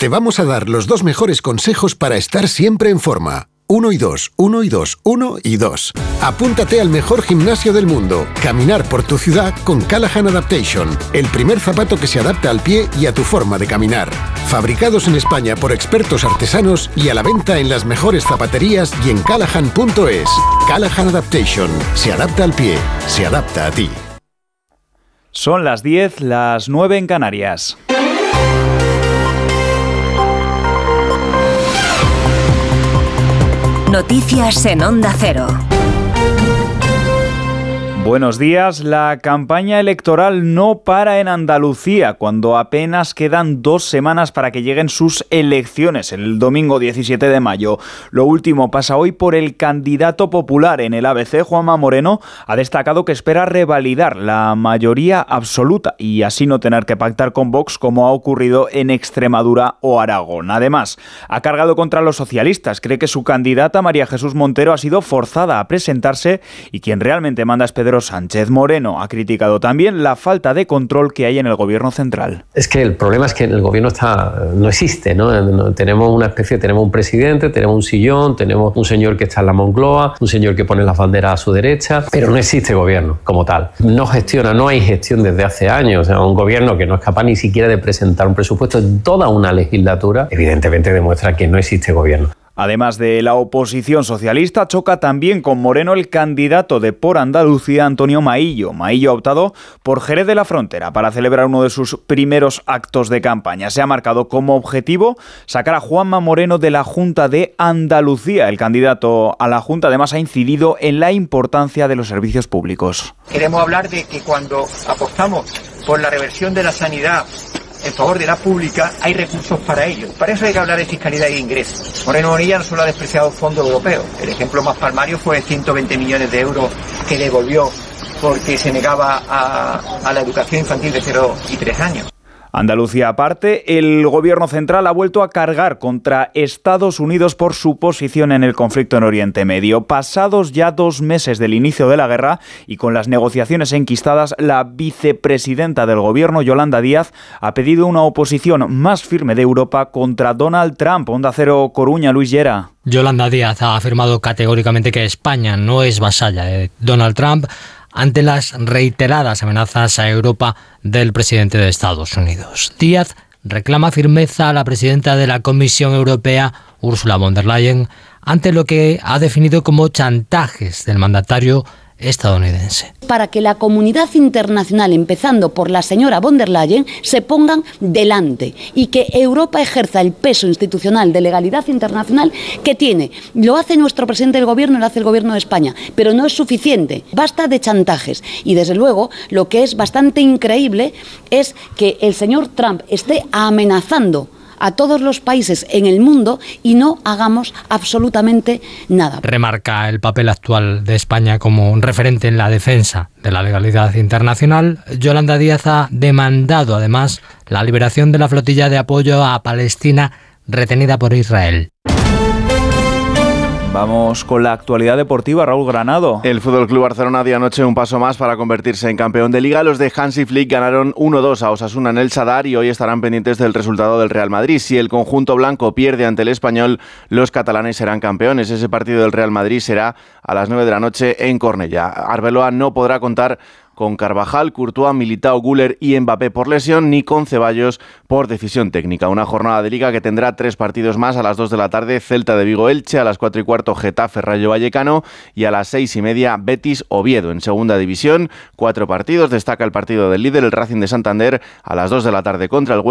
Te vamos a dar los 2 mejores consejos para estar siempre en forma. 1 y 2, 1 y 2, 1 y 2. Apúntate al mejor gimnasio del mundo. Caminar por tu ciudad con Callahan Adaptation, el primer zapato que se adapta al pie y a tu forma de caminar. Fabricados en España por expertos artesanos y a la venta en las mejores zapaterías y en callahan.es. Callahan Adaptation. Se adapta al pie, se adapta a ti. Son las 10, las 9 en Canarias. Noticias en Onda Cero. Buenos días. La campaña electoral no para en Andalucía cuando apenas quedan 2 semanas para que lleguen sus elecciones el domingo 17 de mayo. Lo último pasa hoy por el candidato popular en el ABC, Juanma Moreno, ha destacado que espera revalidar la mayoría absoluta y así no tener que pactar con Vox como ha ocurrido en Extremadura o Aragón. Además, ha cargado contra los socialistas. Cree que su candidata, María Jesús Montero, ha sido forzada a presentarse y quien realmente manda es Pedro Sánchez. Moreno ha criticado también la falta de control que hay en el gobierno central. Es que el problema es que el gobierno no existe, ¿no? Tenemos un presidente, tenemos un sillón, tenemos un señor que está en la Moncloa, un señor que pone las banderas a su derecha, pero no existe gobierno como tal. No hay gestión desde hace años. O sea, un gobierno que no es capaz ni siquiera de presentar un presupuesto en toda una legislatura, evidentemente demuestra que no existe gobierno. Además de la oposición socialista, choca también con Moreno el candidato de Por Andalucía, Antonio Maillo. Maillo ha optado por Jerez de la Frontera para celebrar uno de sus primeros actos de campaña. Se ha marcado como objetivo sacar a Juanma Moreno de la Junta de Andalucía. El candidato a la Junta además ha incidido en la importancia de los servicios públicos. Queremos hablar de que cuando apostamos por la reversión de la sanidad en favor de la pública, hay recursos para ello. Para eso hay que hablar de fiscalidad y de ingresos. Moreno Bonilla no solo ha despreciado fondos europeos. El ejemplo más palmario fue 120 millones de euros que devolvió porque se negaba a la educación infantil de 0 y 3 años. Andalucía aparte, el gobierno central ha vuelto a cargar contra Estados Unidos por su posición en el conflicto en Oriente Medio. Pasados ya 2 meses del inicio de la guerra y con las negociaciones enquistadas, la vicepresidenta del gobierno, Yolanda Díaz, ha pedido una oposición más firme de Europa contra Donald Trump. Onda Cero Coruña, Luis Llera. Yolanda Díaz ha afirmado categóricamente que España no es vasalla de Donald Trump ante las reiteradas amenazas a Europa del presidente de Estados Unidos. Díaz reclama firmeza a la presidenta de la Comisión Europea, Ursula von der Leyen, ante lo que ha definido como chantajes del mandatario estadounidense. Para que la comunidad internacional, empezando por la señora von der Leyen, se pongan delante y que Europa ejerza el peso institucional de legalidad internacional que tiene. Lo hace nuestro presidente del gobierno, lo hace el gobierno de España, pero no es suficiente. Basta de chantajes. Y desde luego, lo que es bastante increíble es que el señor Trump esté amenazando a todos los países en el mundo y no hagamos absolutamente nada. Remarca el papel actual de España como un referente en la defensa de la legalidad internacional. Yolanda Díaz ha demandado además la liberación de la flotilla de apoyo a Palestina retenida por Israel. Vamos con la actualidad deportiva, Raúl Granado. El FC Barcelona dio anoche un paso más para convertirse en campeón de Liga. Los de Hansi Flick ganaron 1-2 a Osasuna en el Sadar y hoy estarán pendientes del resultado del Real Madrid. Si el conjunto blanco pierde ante el Español, los catalanes serán campeones. Ese partido del Real Madrid será a las 9 de la noche en Cornellá. Arbeloa no podrá contar con Carvajal, Courtois, Militao, Güler y Mbappé por lesión, ni con Ceballos por decisión técnica. Una jornada de Liga que tendrá 3 partidos más: a las 2 de la tarde, Celta de Vigo-Elche; a las 4:15, Getafe Rayo Vallecano; y a las 6:30, Betis-Oviedo. En segunda división, 4 partidos. Destaca el partido del líder, el Racing de Santander, a las 2 de la tarde contra el